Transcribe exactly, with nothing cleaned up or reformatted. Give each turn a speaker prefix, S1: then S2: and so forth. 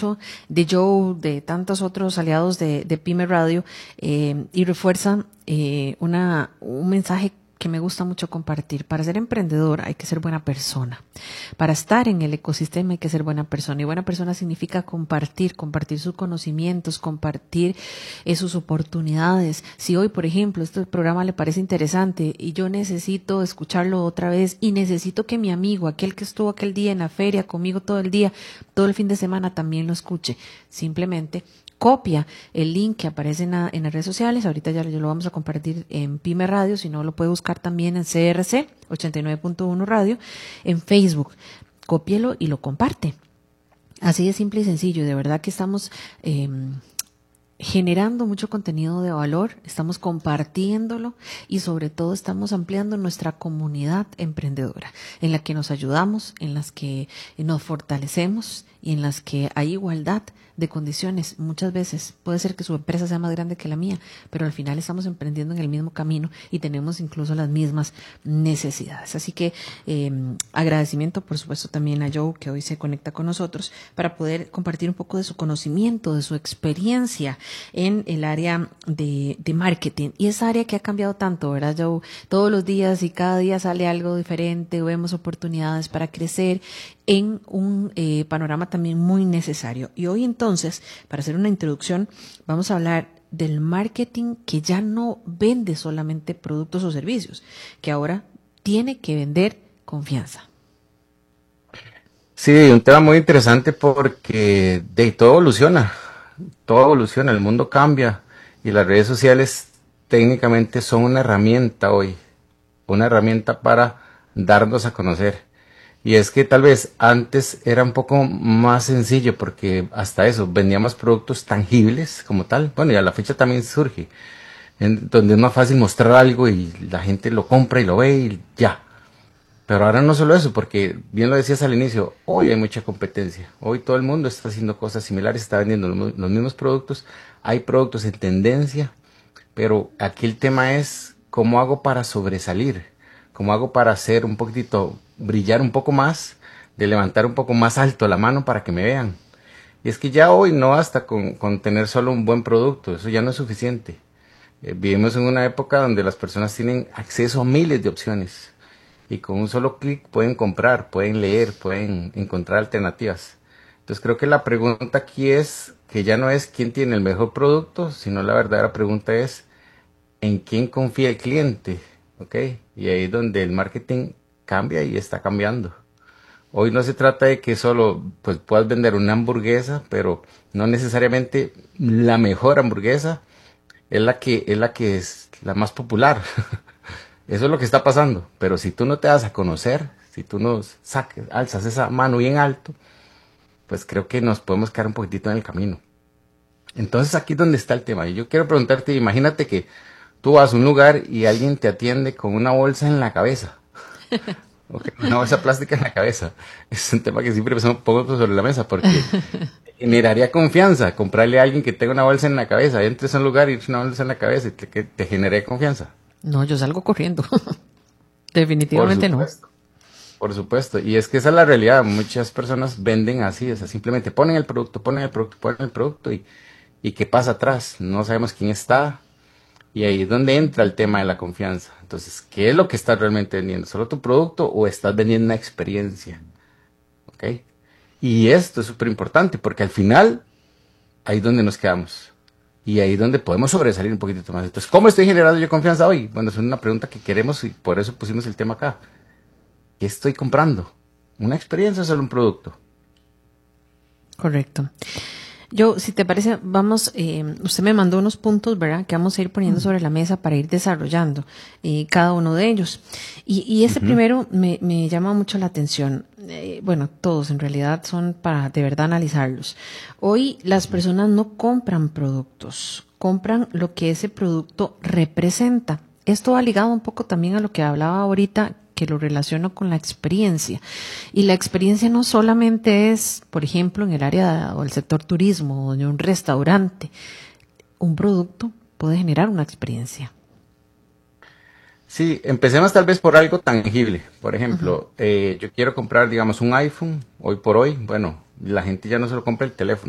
S1: mucho de Joe, de tantos otros aliados de, de Pyme Radio, eh, y refuerza eh, una, un mensaje que me gusta mucho compartir. Para ser emprendedor hay que ser buena persona. Para estar en el ecosistema hay que ser buena persona. Y buena persona significa compartir, compartir sus conocimientos, compartir eh, sus oportunidades. Si hoy, por ejemplo, este programa le parece interesante y yo necesito escucharlo otra vez y necesito que mi amigo, aquel que estuvo aquel día en la feria conmigo todo el día, todo el fin de semana, también lo escuche. Simplemente copia el link que aparece en, la, en las redes sociales. Ahorita ya lo vamos a compartir en Pyme Radio, si no lo puede buscar también en C R C ochenta y nueve punto uno Radio, en Facebook. Cópielo y lo comparte. Así de simple y sencillo. De verdad que estamos eh, generando mucho contenido de valor, estamos compartiéndolo y sobre todo estamos ampliando nuestra comunidad emprendedora, en la que nos ayudamos, en las que nos fortalecemos y en las que hay igualdad de condiciones. Muchas veces puede ser que su empresa sea más grande que la mía, pero al final estamos emprendiendo en el mismo camino y tenemos incluso las mismas necesidades. Así que eh, agradecimiento, por supuesto, también a Joe, que hoy se conecta con nosotros para poder compartir un poco de su conocimiento, de su experiencia en el área de, de marketing. Y esa área que ha cambiado tanto, ¿verdad, Joe? Todos los días y cada día sale algo diferente, vemos oportunidades para crecer en un eh, panorama también muy necesario. Y hoy entonces, para hacer una introducción, vamos a hablar del marketing que ya no vende solamente productos o servicios, que ahora tiene que vender confianza.
S2: Sí, un tema muy interesante porque de todo evoluciona, todo evoluciona, el mundo cambia y las redes sociales técnicamente son una herramienta hoy, una herramienta para darnos a conocer. Y es que tal vez antes era un poco más sencillo porque hasta eso, vendíamos productos tangibles como tal. Bueno, y a la fecha también surge, en donde es más fácil mostrar algo y la gente lo compra y lo ve y ya. Pero ahora no solo eso, porque bien lo decías al inicio, hoy hay mucha competencia. Hoy todo el mundo está haciendo cosas similares, está vendiendo los, los mismos productos. Hay productos en tendencia, pero aquí el tema es cómo hago para sobresalir, cómo hago para hacer un poquitito, brillar un poco más, de levantar un poco más alto la mano para que me vean. Y es que ya hoy no basta con, con tener solo un buen producto, eso ya no es suficiente. Eh, vivimos en una época donde las personas tienen acceso a miles de opciones y con un solo clic pueden comprar, pueden leer, pueden encontrar alternativas. Entonces creo que la pregunta aquí es que ya no es quién tiene el mejor producto, sino la verdadera pregunta es en quién confía el cliente, ¿ok? Y ahí es donde el marketing cambia y está cambiando. Hoy no se trata de que solo pues, puedas vender una hamburguesa, pero no necesariamente la mejor hamburguesa es la que es la que es la más popular. Eso es lo que está pasando. Pero si tú no te das a conocer, si tú no saques, alzas esa mano bien alto, pues creo que nos podemos quedar un poquitito en el camino. Entonces aquí es donde está el tema. Y yo quiero preguntarte, imagínate que tú vas a un lugar y alguien te atiende con una bolsa en la cabeza. Okay, una bolsa plástica en la cabeza. Es un tema que siempre pongo sobre la mesa porque generaría confianza. Comprarle a alguien que tenga una bolsa en la cabeza. Entres a un lugar y tienes una bolsa en la cabeza y te, que te genere confianza.
S1: No, yo salgo corriendo. Definitivamente
S2: por supuesto, no. Por supuesto. Y es que esa es la realidad. Muchas personas venden así. O sea, simplemente ponen el producto, ponen el producto, ponen el producto y, y ¿qué pasa atrás? No sabemos quién está. Y ahí es donde entra el tema de la confianza. Entonces, ¿qué es lo que estás realmente vendiendo? ¿Solo tu producto o estás vendiendo una experiencia? ¿Ok? Y esto es súper importante porque al final, ahí es donde nos quedamos. Y ahí es donde podemos sobresalir un poquitito más. Entonces, ¿cómo estoy generando yo confianza hoy? Bueno, es una pregunta que queremos y por eso pusimos el tema acá. ¿Qué estoy comprando? ¿Una experiencia o solo un producto?
S1: Correcto. Yo, si te parece, vamos, eh, usted me mandó unos puntos, ¿verdad?, que vamos a ir poniendo sobre la mesa para ir desarrollando eh, cada uno de ellos. Y, y ese uh-huh. primero me, me llama mucho la atención. Eh, bueno, todos en realidad son para de verdad analizarlos. Hoy las personas no compran productos, compran lo que ese producto representa. Esto va ligado un poco también a lo que hablaba ahorita, que lo relaciono con la experiencia. Y la experiencia no solamente es, por ejemplo, en el área o el sector turismo o de un restaurante. Un producto puede generar una experiencia.
S2: Sí, empecemos tal vez por algo tangible. Por ejemplo, uh-huh. eh, yo quiero comprar, digamos, un iPhone hoy por hoy. Bueno, la gente ya no solo compra el teléfono.